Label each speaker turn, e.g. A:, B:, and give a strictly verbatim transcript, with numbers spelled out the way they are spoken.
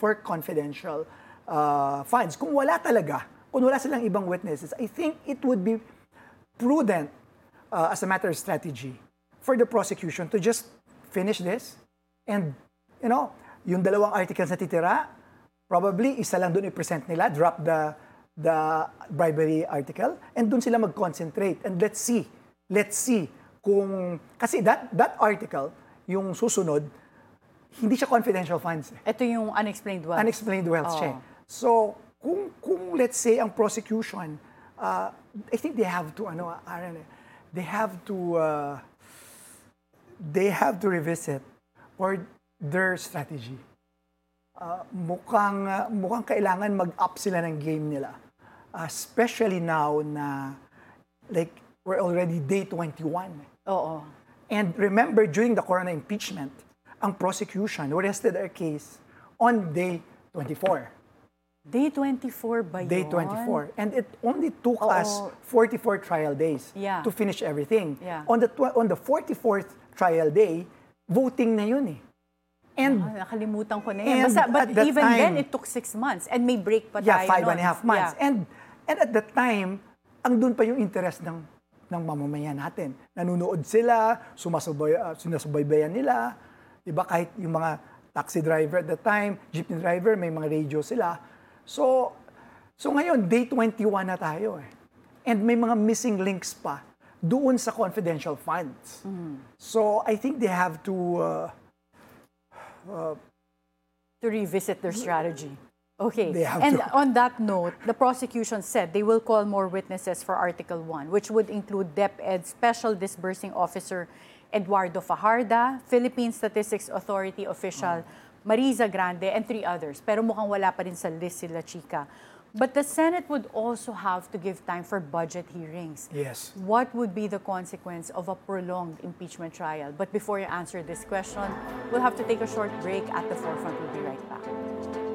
A: for confidential uh, funds. Kung wala talaga, kung wala silang ibang witnesses, I think it would be prudent uh, as a matter of strategy for the prosecution to just finish this and, you know, yung dalawang articles na titira, probably isa lang doon i-present nila, drop the the bribery article, and doon sila mag-concentrate. And let's see, let's see kung, kasi that that article, yung susunod, hindi siya confidential funds. Eh.
B: Ito yung unexplained wealth.
A: Unexplained wealth
B: oh.
A: siya. So, kung, kung let's say ang prosecution, uh, I think they have to, ano, Aaron, they have to, uh, they have to revisit or their strategy. Uh, mukhang, uh, mukhang kailangan mag-up sila ng game nila. Uh, especially now na, like, we're already day twenty-one.
B: Oo.
A: And remember, during the Corona impeachment, ang prosecution rested their case on day twenty-four.
B: Day twenty-four ba yun?
A: Day twenty-four. And it only took
B: Oo.
A: us forty-four trial days
B: Yeah.
A: to finish everything.
B: Yeah.
A: On the tw- on the forty-fourth trial day, voting na yun eh. And
B: Ah, nakalimutan ko na
A: and
B: yan. Basta, but
A: at that
B: even
A: time-
B: then, it took six months. And may break pa
A: yeah,
B: tayo
A: five
B: nun.
A: and a half months.
B: Yeah.
A: And and at that time, ang doon pa yung interest ng ng mamamayan natin. Nanunood sila, sumasabay, uh, sinasubaybayan nila. Diba, kahit yung mga taxi driver at that time, jeepney driver, may mga radio sila. So, so ngayon, day twenty-one na tayo eh. And may mga missing links pa doon sa confidential funds.
B: Mm-hmm.
A: So, I think they have to... Uh, uh,
B: to revisit their strategy. Okay.
A: They have
B: And
A: to.
B: on that note, the prosecution said they will call more witnesses for Article one, which would include DepEd Special Disbursing Officer Eduardo Fajarda, Philippine Statistics Authority official Marisa Grande, and three others. Pero mukhang wala pa rin sa list sila, Chika. But the Senate would also have to give time for budget hearings.
A: yes.
B: What would be the consequence of a prolonged impeachment trial? But before you answer this question, we'll have to take a short break. At the Forefront, we'll be right back.